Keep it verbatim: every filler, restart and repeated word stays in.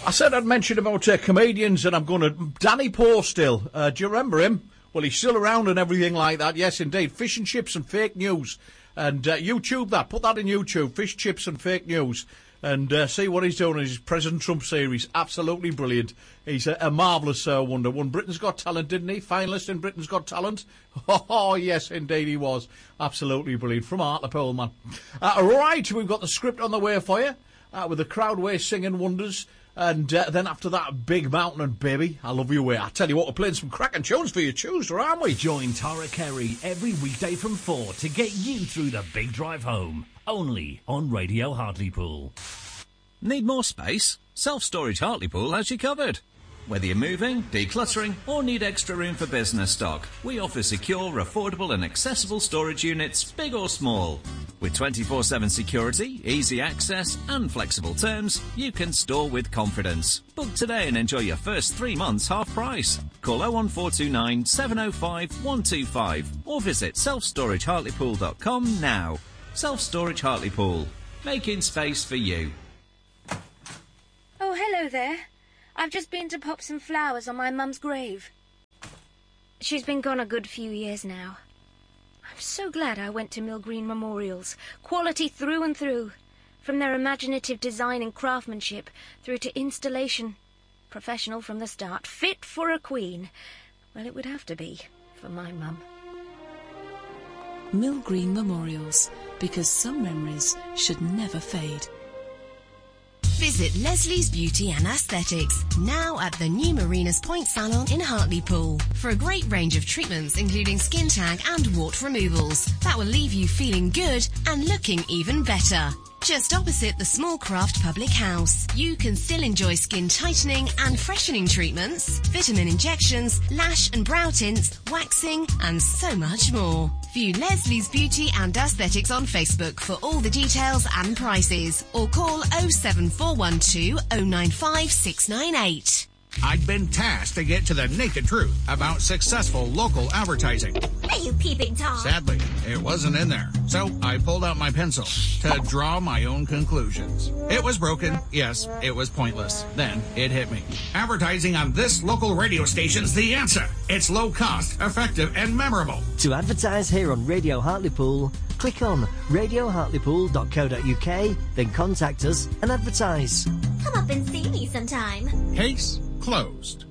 I said I'd mention about uh, comedians, and I'm going to... Danny Poe still. Uh, do you remember him? Well, he's still around and everything like that. Yes, indeed. Fish and chips and fake news. And uh, YouTube that. Put that in YouTube. Fish, chips and fake news. And uh, see what he's doing in his President Trump series. Absolutely brilliant. He's a, a marvellous uh, wonder. Won Britain's Got Talent, didn't he? Finalist in Britain's Got Talent. Oh, yes, indeed he was. Absolutely brilliant. From Hartlepool, man. Uh, right, we've got the script on the way for you. Uh, with the Crowdway singing wonders. And uh, then after that, Big Mountain and Baby, I Love Your Way. I tell you what, we're playing some cracking tunes for you Tuesday, aren't we? Join Tara Carey every weekday from four to get you through the big drive home. Only on Radio Hartlepool. Need more space? Self-Storage Hartlepool has you covered. Whether you're moving, decluttering, or need extra room for business stock, we offer secure, affordable and accessible storage units, big or small. With twenty-four seven security, easy access and flexible terms, you can store with confidence. Book today and enjoy your first three months half price. Call oh one four two nine, seven oh five, one two five or visit self storage hartlepool dot com now. Self-Storage Hartlepool, making space for you. Oh, hello there. I've just been to pop some flowers on my mum's grave. She's been gone a good few years now. I'm so glad I went to Mill Green Memorials. Quality through and through. From their imaginative design and craftsmanship through to installation. Professional from the start. Fit for a queen. Well, it would have to be for my mum. Mill Green Memorials. Because some memories should never fade. Visit Leslie's Beauty and Aesthetics, now at the new Marinas Point Salon in Hartlepool, for a great range of treatments including skin tag and wart removals that will leave you feeling good and looking even better. Just opposite the Small Craft Public House, you can still enjoy skin tightening and freshening treatments, vitamin injections, lash and brow tints, waxing and so much more. View Leslie's Beauty and Aesthetics on Facebook for all the details and prices, or call oh seven four one two oh nine five six nine eight. I'd been tasked to get to the naked truth about successful local advertising. Are you peeping Tom? Sadly, it wasn't in there. So I pulled out my pencil to draw my own conclusions. It was broken. Yes, it was pointless. Then it hit me. Advertising on this local radio station's the answer. It's low cost, effective, and memorable. To advertise here on Radio Hartlepool, click on radio hartlepool dot co dot uk, then contact us and advertise. Come up and see me sometime. Case closed.